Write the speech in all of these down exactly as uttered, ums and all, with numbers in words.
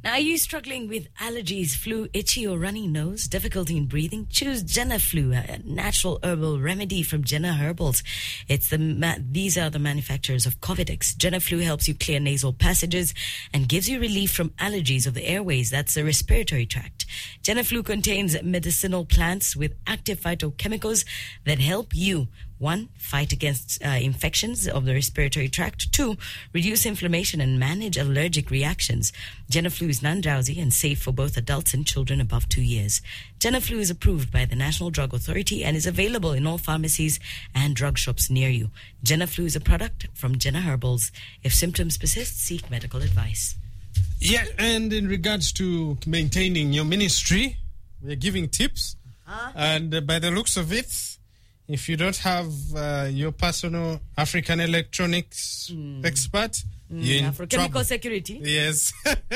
Are you struggling with allergies, flu, itchy or runny nose, difficulty in breathing? Choose Genaflu, a natural herbal remedy from Gena Herbals. It's the ma- these are the manufacturers of Covidix. Genaflu helps you clear nasal passages and gives you relief from allergies of the airways. That's the respiratory tract. Genaflu contains medicinal plants with active phytochemicals that help you, one, fight against uh, infections of the respiratory tract. Two, reduce inflammation and manage allergic reactions. Genaflu is non-drowsy and safe for both adults and children above two years. Genaflu is approved by the National Drug Authority and is available in all pharmacies and drug shops near you. Genaflu is a product from Gena Herbals. If symptoms persist, seek medical advice. Yeah, and in regards to maintaining your ministry, we're giving tips. Huh? And uh, by the looks of it, if you don't have uh, your personal African electronics mm. expert, mm. you're in Afro- trouble. Chemical security. Yes.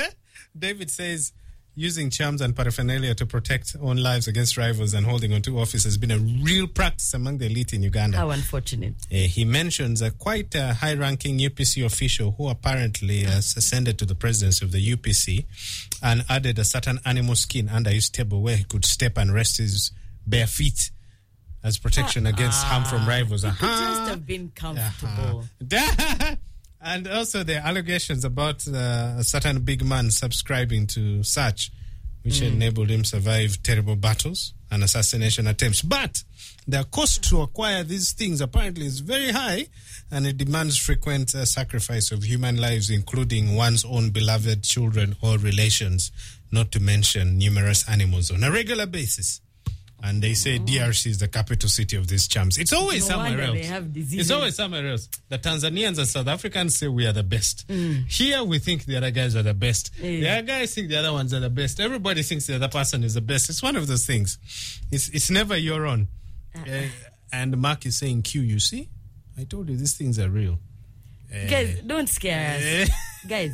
David says using charms and paraphernalia to protect own lives against rivals and holding on to office has been a real practice among the elite in Uganda. How unfortunate. Uh, he mentions a quite a high-ranking U P C official who apparently has ascended to the presidency of the U P C and added a certain animal skin under his table where he could step and rest his bare feet as protection uh, against uh, harm from rivals. It uh-huh. could just have been comfortable. Uh-huh. And also the allegations about uh, a certain big man subscribing to such, which mm. enabled him survive terrible battles and assassination attempts. But the cost to acquire these things apparently is very high, and it demands frequent uh, sacrifice of human lives, including one's own beloved children or relations, not to mention numerous animals on a regular basis. And they say D R C is the capital city of these charms. It's always no somewhere else. They have it's always somewhere else. The Tanzanians and South Africans say we are the best. Mm. Here we think the other guys are the best. Yeah. The other guys think the other ones are the best. Everybody thinks the other person is the best. It's one of those things. It's it's never your own. Uh, uh, and Mark is saying, Q, you see? I told you these things are real. Uh, guys, don't scare us. Guys.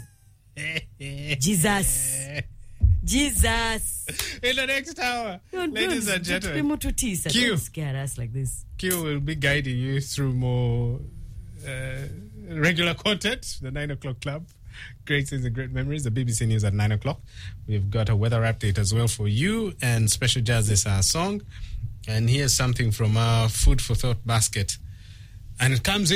Jesus. Jesus. In the next hour, don't, ladies don't, and gentlemen, Q. Don't scare us like this. Q will be guiding you through more uh, regular content, the nine o'clock club. Great things and great memories, the B B C News at nine o'clock. We've got a weather update as well for you, and Special Jazz is our song. And here's something from our Food for Thought basket. And it comes in